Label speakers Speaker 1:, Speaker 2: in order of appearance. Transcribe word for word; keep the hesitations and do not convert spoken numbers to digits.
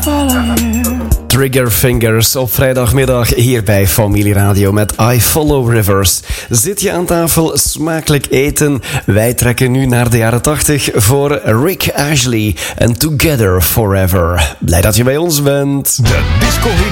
Speaker 1: Trigger Fingers op vrijdagmiddag hier bij Familie Radio met I Follow Rivers. Zit je aan tafel, smakelijk eten? Wij trekken nu naar de jaren tachtig voor Rick Ashley en Together Forever. Blij dat je bij ons bent.
Speaker 2: De discohit